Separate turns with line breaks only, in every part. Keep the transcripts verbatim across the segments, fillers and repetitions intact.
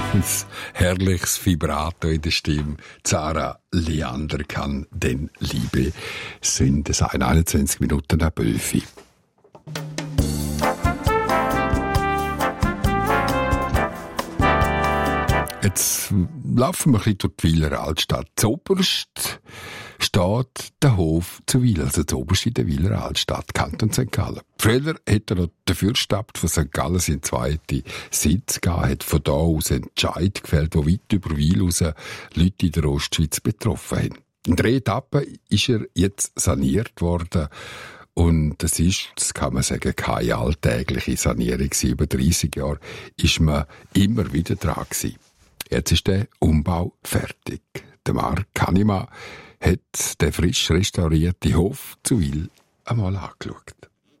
Ganz herrliches Vibrato in der Stimme. Zara Leander kann denn Liebe. Es sind es einundzwanzig Minuten nach elf. Jetzt laufen wir ein bisschen durch die Wiler Altstadt. Zoberst steht der Hof zu Wil, also zoberst in der Wiler Altstadt, Kanton Sankt Gallen. Früher hat er noch der Fürstabt von Sankt Gallen seinen zweiten Sitz gehabt, hat von da aus Entscheid gefällt, der weit über Wil raus Leute in der Ostschweiz betroffen haben. In drei Etappen ist er jetzt saniert worden. Und das ist, das kann man sagen, keine alltägliche Sanierung gewesen. Über dreissig Jahre ist man immer wieder dran gewesen. Jetzt ist der Umbau fertig. Der Marc Kanima hat den frisch restaurierten Hof zu Wil einmal angeschaut.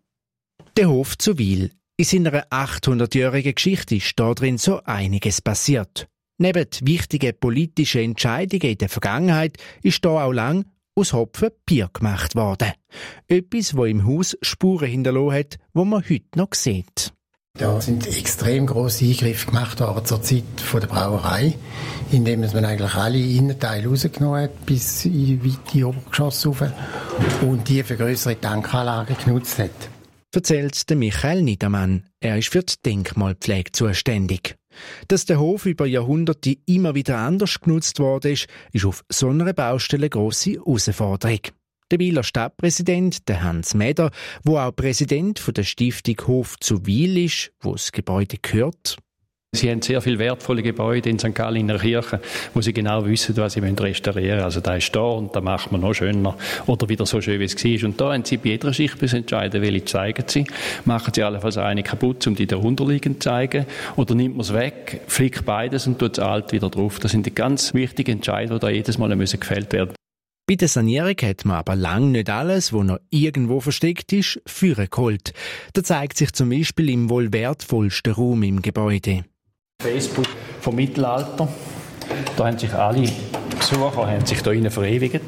Der Hof zu Wil. In seiner achthundertjährigen Geschichte ist da drin so einiges passiert. Neben wichtigen politischen Entscheidungen in der Vergangenheit ist da auch lang aus Hopfen Bier gemacht worden. Etwas, das im Haus Spuren hinterlassen hat, die man heute noch sieht.
Da sind extrem grosse Eingriffe gemacht worden zur Zeit der Brauerei, indem man eigentlich alle Innenteile rausgenommen hat, bis in weite Obergeschosse rauf und die für grössere Tankanlagen genutzt hat.
Erzählt der Michael Niedermann. Er ist für die Denkmalpflege zuständig. Dass der Hof über Jahrhunderte immer wieder anders genutzt worden ist, ist auf so einer Baustelle eine grosse Herausforderung. Der Wiler Stadtpräsident, der Hans Meder, wo auch Präsident der Stiftung Hof zu Wil ist, wo das Gebäude gehört.
Sie haben sehr viele wertvolle Gebäude in Sankt Gallen in der Kirche, wo sie genau wissen, was sie restaurieren wollen. Also da ist da und da macht man noch schöner oder wieder so schön, wie es war. Und da haben sie bei jeder Schicht entscheiden, welche zeigen sie. Machen sie allenfalls eine kaputt, um die darunterliegend zu zeigen, oder nimmt man es weg, flickt beides und tut das Alte wieder drauf. Das sind die ganz wichtigen Entscheidungen, die da jedes Mal müssen gefällt werden.
Bei der Sanierung hat man aber lange nicht alles, was noch irgendwo versteckt ist, vorgeholt. Das zeigt sich zum Beispiel im wohl wertvollsten Raum im Gebäude.
Facebook vom Mittelalter. Da haben sich alle Besucher haben sich da innen verewigt.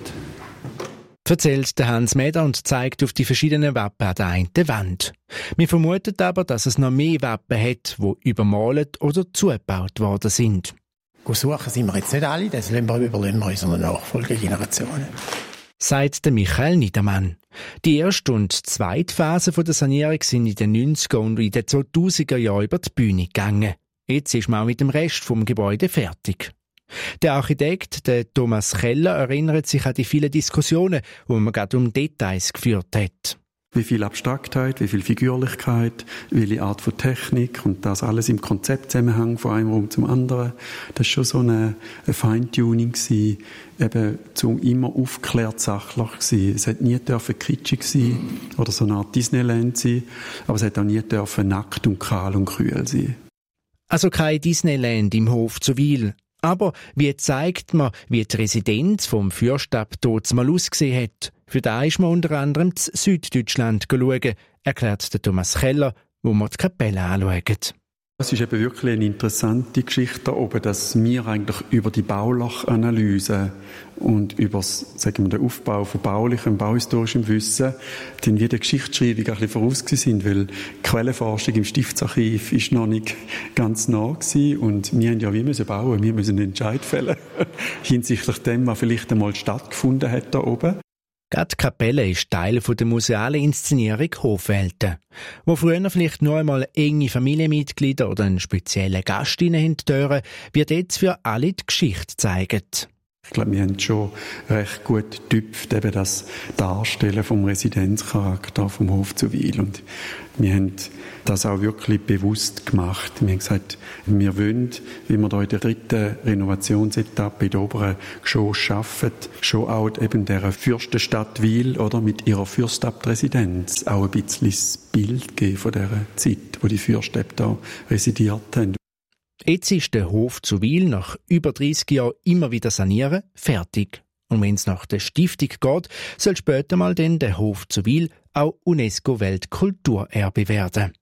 Erzählt der Hans Meder und zeigt auf die verschiedenen Wappen an der einen Wand. Wir vermuten aber, dass es noch mehr Wappen hat, die übermalt oder zugebaut worden sind.
Suchen sind wir jetzt nicht alle, das überlassen wir unseren Nachfolgegenerationen.
Sagt der Michael Niedermann. Die erste und zweite Phase der Sanierung sind in den neunziger und in den zweitausender Jahren über die Bühne gegangen. Jetzt ist man auch mit dem Rest vom Gebäude fertig. Der Architekt, der Thomas Keller, erinnert sich an die vielen Diskussionen, wo man gerade um Details geführt hat.
Wie viel Abstraktheit, wie viel Figürlichkeit, welche Art von Technik und das alles im Konzeptzusammenhang von einem Raum zum anderen. Das war schon so eine, eine Feintuning gewesen, eben zum immer aufgeklärt sachlich gewesen. Es hat nie dürfen kitschig sein oder so eine Art Disneyland sein, aber es hat auch nie dürfen nackt und kahl und kühl sein.
Also kein Disneyland im Hof zu Wil. Aber wie zeigt man, wie die Residenz vom Fürstabt dort mal ausgesehen hat? Für da ist man unter anderem in Süddeutschland schauen, erklärt der Thomas Keller, wo man die Kapelle anschaut.
Es ist eben wirklich eine interessante Geschichte da oben, dass wir eigentlich über die Baulachanalyse und über das, sagen wir, den Aufbau von baulichem, bauhistorischem Wissen dann wie der Geschichtsschreibung ein bisschen voraus sind, weil die Quellenforschung im Stiftsarchiv ist noch nicht ganz nah gewesen und wir haben ja wie müssen bauen, wir müssen einen Entscheid fällen hinsichtlich dem, was vielleicht einmal stattgefunden hat da oben.
Gerade die Kapelle ist Teil der musealen Inszenierung Hofwelten, wo früher vielleicht nur einmal enge Familienmitglieder oder einen speziellen Gast hinein dürfen, wird jetzt für alle die Geschichte zeigen.
Ich glaube, wir haben schon recht gut getüpft, eben das Darstellen vom Residenzcharakter vom Hof zu Wil. Und wir haben das auch wirklich bewusst gemacht. Wir haben gesagt, wir wollen, wie wir da in der dritten Renovationsetappe in der oberen Geschoss arbeiten, schon auch eben der Fürstenstadt Wil, oder, mit ihrer Fürstabtresidenz auch ein bisschen das Bild geben von dieser Zeit, wo die Fürsten da residiert haben.
Jetzt ist der Hof zu Wil nach über dreissig Jahren immer wieder sanieren fertig. Und wenn es nach der Stiftung geht, soll später mal dann der Hof zu Wil auch UNESCO-Weltkulturerbe werden.